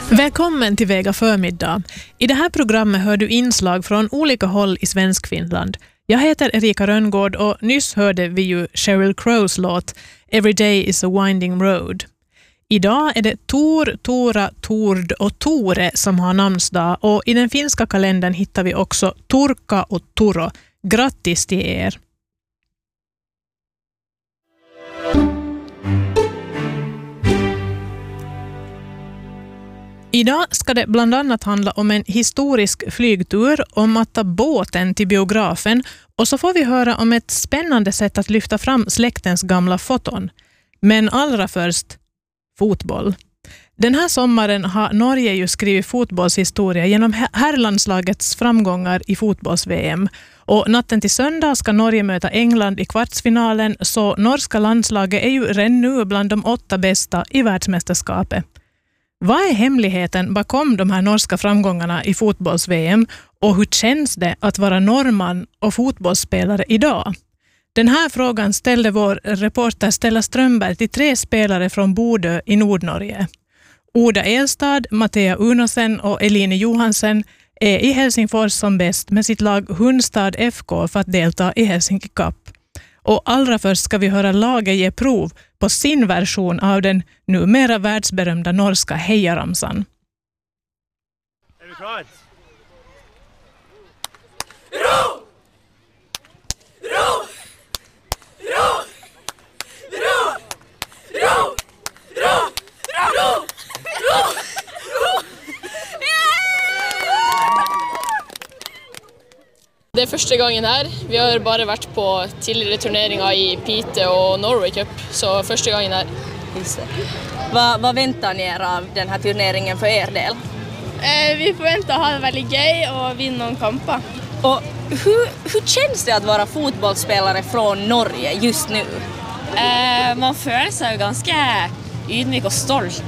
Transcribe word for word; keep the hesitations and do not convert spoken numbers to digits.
Välkommen till Vega förmiddag. I det här programmet hör du inslag från olika håll i Svenskfinland. Jag heter Erika Rönngård och nyss hörde vi ju Sheryl Crows låt Every Day is a Winding Road. Idag är det Tor, Tora, Tord och Tore som har namnsdag och i den finska kalendern hittar vi också Turka och Turo. Grattis till er! Idag ska det bland annat handla om en historisk flygtur, om att ta båten till biografen och så får vi höra om ett spännande sätt att lyfta fram släktens gamla foton. Men allra först, fotboll. Den här sommaren har Norge ju skrivit fotbollshistoria genom herrlandslagets framgångar i fotbolls-V M. Och natten till söndag ska Norge möta England i kvartsfinalen, så norska landslaget är ju redan nu bland de åtta bästa i världsmästerskapet. Vad är hemligheten bakom de här norska framgångarna i fotbolls-V M och hur känns det att vara norrman och fotbollsspelare idag? Den här frågan ställde vår reporter Stella Strömberg till tre spelare från Bodø i Nordnorge. Oda Elstad, Mattea Unosen och Eline Johansen är i Helsingfors som bäst med sitt lag Hundstad F K för att delta i Helsinki Cup. Och allra först ska vi höra laget ge prov på sin version av den numera världsberömda norska hejaramsan. Är du klar? Ro! Ro! Ro! Ro! Ro! Ro! Ro! Ro! Ro! Det är första gången här. Vi har bara varit på tidigare turneringar i Piteå och Norway Cup, så första gången här. Just det. Vad, vad väntar ni er av den här turneringen för er del? Eh, vi förväntar ha det väldigt gøy och vinna någon kampa. Och hur, hur känns det att vara fotbollsspelare från Norge just nu? Eh, man føler sig ju ganska ydmyk och stolt